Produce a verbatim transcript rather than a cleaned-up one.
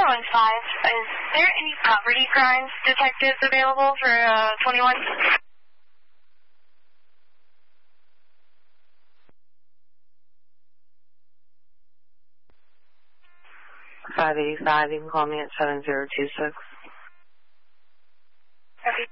one five. Is there any property crimes detectives available for uh, twenty-one? five eighty-five, you can call me at seven zero two six. Okay.